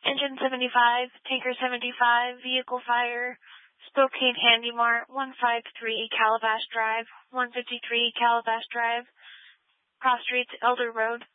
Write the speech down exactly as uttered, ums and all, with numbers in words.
Engine seventy-five, Tanker seventy-five, Vehicle Fire, Spokane Handy Mart, one fifty-three Calabash Drive, one fifty-three Calabash Drive, Cross Streets, Elder Road.